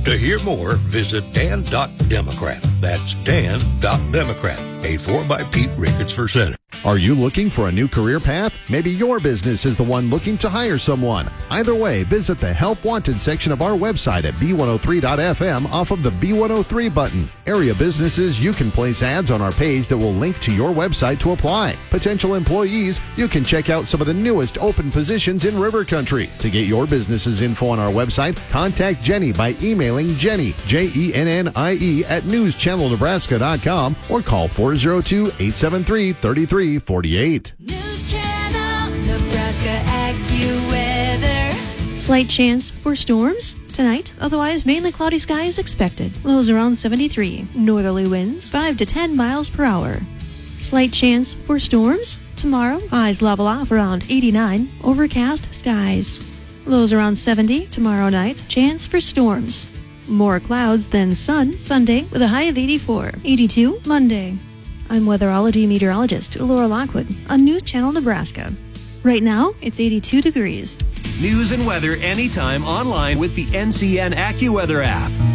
To hear more, visit dan.democrat. That's dan.democrat. Paid for by Pete Ricketts for Senate. Are you looking for a new career path? Maybe your business is the one looking to hire someone. Either way, visit the Help Wanted section of our website at b103.fm off of the B103 button. Area businesses, you can place ads on our page that will link to your website to apply. Potential employees, you can check out some of the newest open positions in River Country. To get your business's info on our website, contact Jenny by emailing Jenny, Jennie, at newschannelnebraska.com or call 402-873-3348. News Channel, Nebraska AccuWeather. Slight chance for storms tonight, otherwise mainly cloudy skies expected. Lows around 73. Northerly winds 5 to 10 miles per hour. Slight chance for storms tomorrow. Highs level off around 89. Overcast skies. Lows around 70 tomorrow night. Chance for storms. More clouds than sun Sunday with a high of 84. 82 Monday. I'm weatherology meteorologist Laura Lockwood on News Channel Nebraska. Right now, it's 82 degrees. News and weather anytime online with the NCN AccuWeather app.